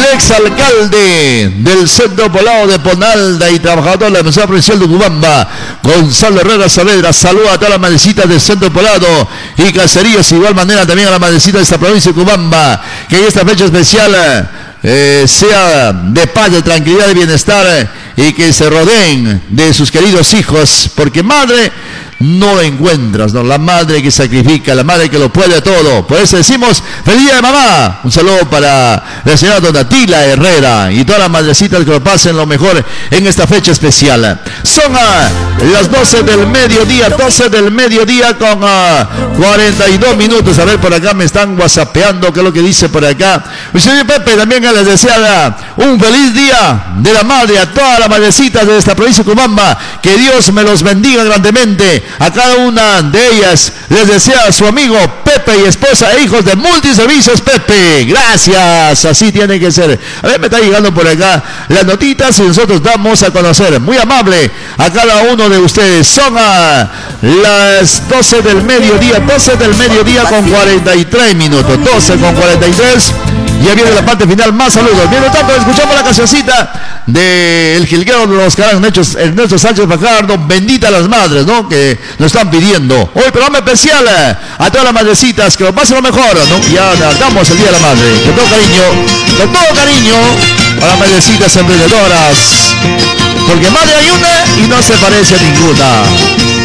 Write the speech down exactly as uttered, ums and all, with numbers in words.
exalcalde del Centro Poblado de Ponalda y trabajador de la Administración Provincial de Ucubamba, Gonzalo Herrera Saavedra, saluda a todas las madrecitas del Centro Poblado y Caseríos, igual manera también a la madrecita de esta provincia de Ucubamba, que en esta fecha especial eh, sea de paz, de tranquilidad, de bienestar y que se rodeen de sus queridos hijos, porque madre no lo encuentras, ¿no? La madre que sacrifica, la madre que lo puede todo. Por eso decimos, feliz día de mamá. Un saludo para la señora Donatila Herrera y todas las madrecitas que lo pasen lo mejor en esta fecha especial. Son uh, las doce del mediodía, doce del mediodía con uh, cuarenta y dos minutos. A ver, por acá me están whatsappeando, ¿qué es lo que dice por acá? Mi señor Pepe también les desea un feliz día de la madre a todas las madrecitas de esta provincia de Ucubamba. Que Dios me los bendiga grandemente. A cada una de ellas les desea su amigo Pepe y esposa e hijos de Multiservicios Pepe. Gracias, así tiene que ser. A ver, me está llegando por acá las notitas y nosotros damos a conocer. Muy amable a cada uno de ustedes. Son a las doce del mediodía, doce del mediodía con cuarenta y tres minutos. doce con cuarenta y tres. Ya viene la parte final, más saludos. Mientras tanto, escuchamos la cancioncita del jilguero de los caras, Ernesto Sánchez Fajardo, bendita las madres, ¿no? Que nos están pidiendo. Hoy programa especial a todas las madrecitas, que lo pasen lo mejor, ¿no? Ya damos el Día de la Madre. Con todo cariño, con todo cariño, a las madrecitas emprendedoras. Porque madre hay una y no se parece a ninguna.